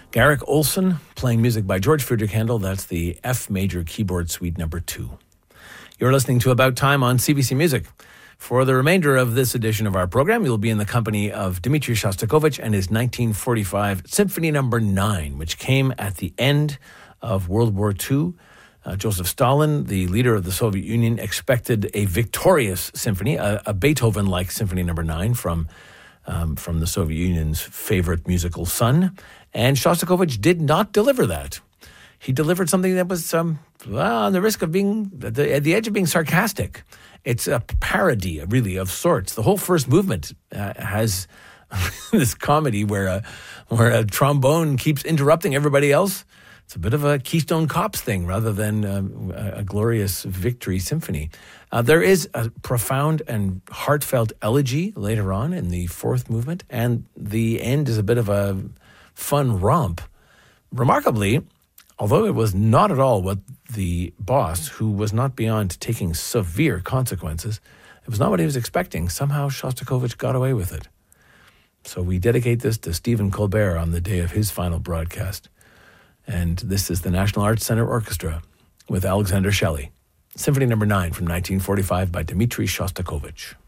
Garrick Olson playing music by George Friedrich Handel. That's the F major keyboard suite number 2. You're listening to About Time on CBC Music. For the remainder of this edition of our program, you'll be in the company of Dmitri Shostakovich and his 1945 Symphony No. 9, which came at the end of World War II. Joseph Stalin, the leader of the Soviet Union, expected a victorious symphony, a Beethoven-like Symphony No. 9 from the Soviet Union's favorite musical son. And Shostakovich did not deliver that. He delivered something that was on the risk of being, at the edge of being sarcastic. It's a parody, really, of sorts. The whole first movement has this comedy where a trombone keeps interrupting everybody else. It's a bit of a Keystone Cops thing rather than a glorious victory symphony. There is a profound and heartfelt elegy later on in the fourth movement, and the end is a bit of a fun romp. Remarkably, although it was not at all what the boss, who was not beyond taking severe consequences, it was not what he was expecting. Somehow Shostakovich got away with it. So we dedicate this to Stephen Colbert on the day of his final broadcast. And this is the National Arts Center Orchestra with Alexander Shelley. Symphony No. 9 from 1945 by Dmitri Shostakovich.